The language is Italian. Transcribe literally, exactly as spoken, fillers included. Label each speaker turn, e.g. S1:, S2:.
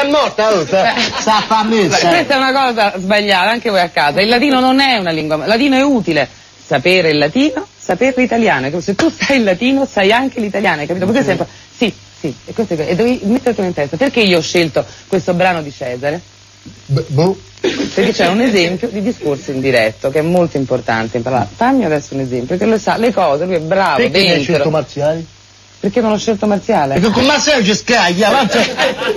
S1: morta, oh, sta, sta famessa.
S2: Questa è una cosa sbagliata, anche voi a casa. Il latino non è una lingua, il latino è utile. Sapere il latino, sapere l'italiano. Se tu sai il latino, sai anche l'italiano, hai capito? Perché sempre, sì, sì, e, questo è, e devi mettertelo in testa. Perché io ho scelto questo brano di Cesare?
S1: Boh.
S2: Perché c'è un esempio di discorso indiretto che è molto importante imparare. Fammi adesso un esempio, che lo sa, le cose, lui è bravo,
S1: perché
S2: dentro.
S1: hai scelto Marziali?
S2: Perché non ho scelto Marziale?
S1: Perché con Marziali ci scaglia, avanza.